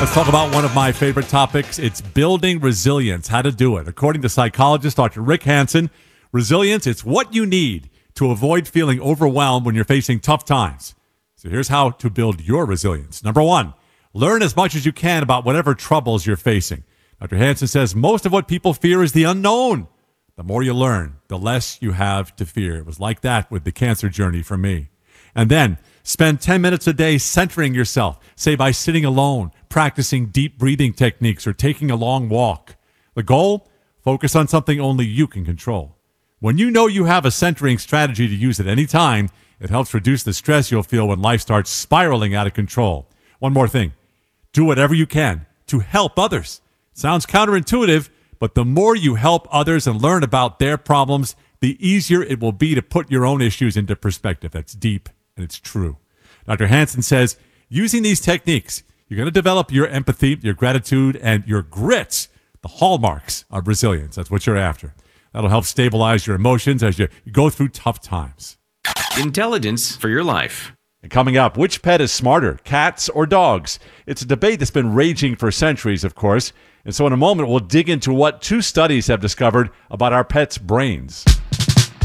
Let's talk about one of my favorite topics. It's building resilience, how to do it. According to psychologist Dr. Rick Hansen, resilience, it's what you need to avoid feeling overwhelmed when you're facing tough times. So here's how to build your resilience. Number one, learn as much as you can about whatever troubles you're facing. Dr. Hansen says most of what people fear is the unknown. The more you learn, the less you have to fear. It was like that with the cancer journey for me. And then spend 10 minutes a day centering yourself, say by sitting alone, practicing deep breathing techniques, or taking a long walk. The goal? Focus on something only you can control. When you know you have a centering strategy to use at any time, it helps reduce the stress you'll feel when life starts spiraling out of control. One more thing. Do whatever you can to help others. It sounds counterintuitive, but the more you help others and learn about their problems, the easier it will be to put your own issues into perspective. That's deep and it's true. Dr. Hansen says, using these techniques, you're going to develop your empathy, your gratitude, and your grit, the hallmarks of resilience. That's what you're after. That'll help stabilize your emotions as you go through tough times. Intelligence for your life. And coming up, which pet is smarter, cats or dogs? It's a debate that's been raging for centuries, of course. And so in a moment, we'll dig into what two studies have discovered about our pets' brains.